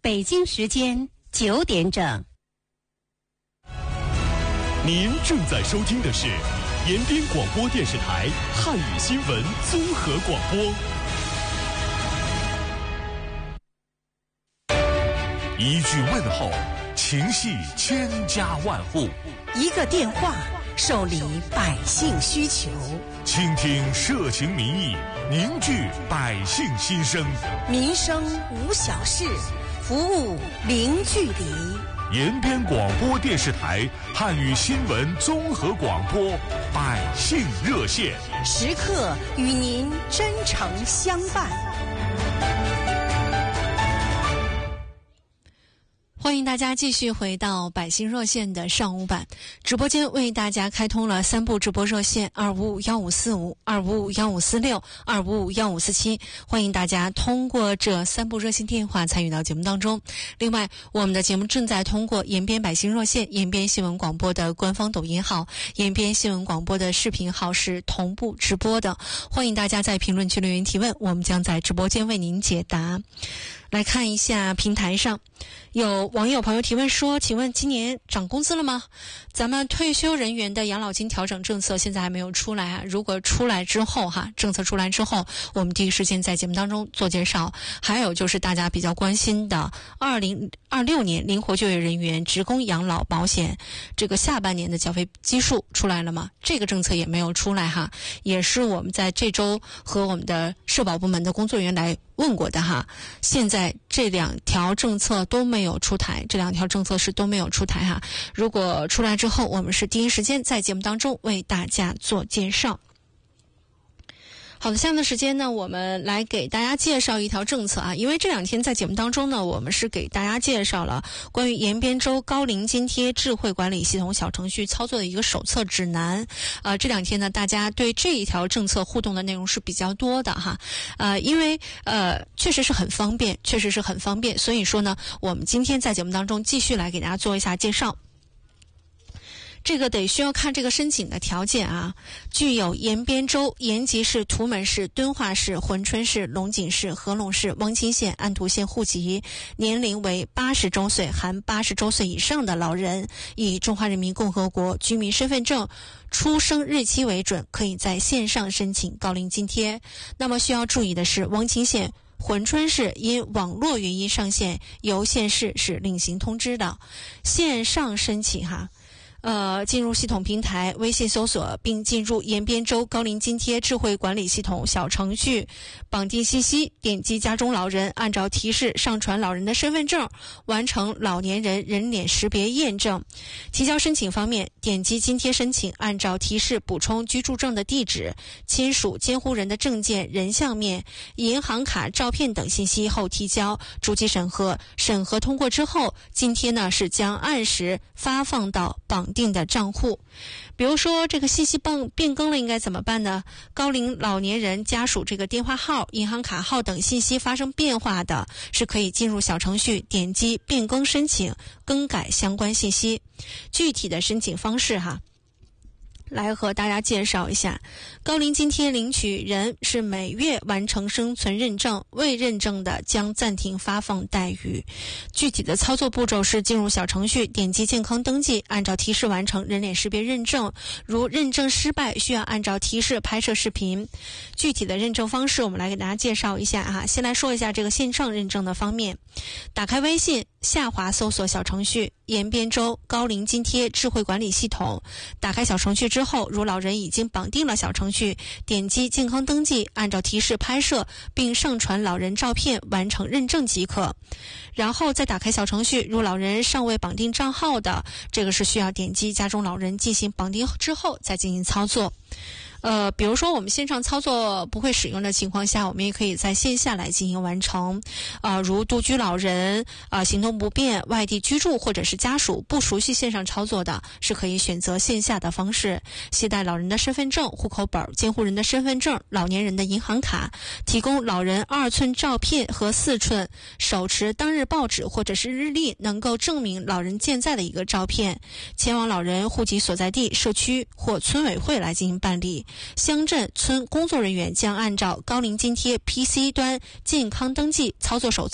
北京时间9点整。 您正在收听的是延边广播电视台汉语新闻综合广播。一句问候，情系千家万户； 一个电话，受理百姓需求。 倾听社情民意，凝聚百姓心声。 民生无小事，服务零距离。 延边广播电视台汉语新闻综合广播百姓热线， 时刻与您真诚相伴。 欢迎大家继续回到百姓热线的上午版直播间，为大家开通了3部直播热线：2551545、2551546、2551547。欢迎大家通过这3部热线电话参与到节目当中。另外，我们的节目正在通过延边百姓热线、延边新闻广播的官方抖音号、延边新闻广播的视频号是同步直播的。欢迎大家在评论区留言提问，我们将在直播间为您解答。来看一下平台上有网友朋友提问说，请问今年涨工资了吗？咱们退休人员的养老金调整政策现在还没有出来啊，如果出来之后政策出来之后，我们第一时间在节目当中做介绍。还有就是大家比较关心的2026年灵活就业人员职工养老保险这个下半年的缴费基数出来了吗？这个政策也没有出来也是我们在这周和我们的社保部门的工作人员来问过的现在这2条政策都没有出台，这2条政策是都没有出台如果出来之后，我们是第一时间在节目当中为大家做介绍。好的，下面的时间呢，我们来给大家介绍一条政策因为这2天在节目当中呢，我们是给大家介绍了关于延边州高龄津贴智慧管理系统小程序操作的一个手册指南。这2天呢，大家对这一条政策互动的内容是比较多的因为确实是很方便，所以说呢，我们今天在节目当中继续来给大家做一下介绍。这个需要看这个申请的条件具有延边州、延吉市、图门市、敦化市、珲春市、龙井市、合龙市、汪清县、安图县户籍，年龄为80周岁含80周岁以上的老人，以中华人民共和国居民身份证出生日期为准，可以在线上申请高龄津贴。那么需要注意的是，汪清县珲春市因网络原因上线，由县市是另行通知的。线上申请进入系统平台，微信搜索并进入延边州高龄津贴智慧管理系统小程序，绑定信息，点击家中老人，按照提示上传老人的身份证，完成老年人人脸识别验证。提交申请方面，点击津贴申请，按照提示补充居住证的地址、亲属监护人的证件、人像面、银行卡照片等信息后提交，逐级审核，审核通过之后，津贴呢是将按时发放到绑定的账户。比如说这个信息变更了应该怎么办呢？高龄老年人家属这个电话号、银行卡号等信息发生变化的，是可以进入小程序点击变更申请，更改相关信息。具体的申请方式来和大家介绍一下。高龄津贴领取人是每月完成生存认证，未认证的将暂停发放待遇。具体的操作步骤是进入小程序，点击健康登记，按照提示完成人脸识别认证，如认证失败需要按照提示拍摄视频。具体的认证方式我们来给大家介绍一下先来说一下这个线上认证的方面。打开微信，下滑搜索小程序延边州高龄津贴智慧管理系统，打开小程序之后，如老人已经绑定了小程序，点击健康登记，按照提示拍摄并上传老人照片，完成认证即可。然后再打开小程序，如老人尚未绑定账号的，这个是需要点击家中老人进行绑定之后再进行操作。比如说我们线上操作不会使用的情况下，我们也可以在线下来进行完成。如独居老人行动不便、外地居住或者是家属不熟悉线上操作的，是可以选择线下的方式，携带老人的身份证、户口本、监护人的身份证、老年人的银行卡，提供老人2寸照片和4寸，手持当日报纸或者是日历能够证明老人健在的一个照片，前往老人户籍所在地、社区或村委会来进行办理。乡镇村工作人员将按照高龄津贴 PC 端健康登记操作手册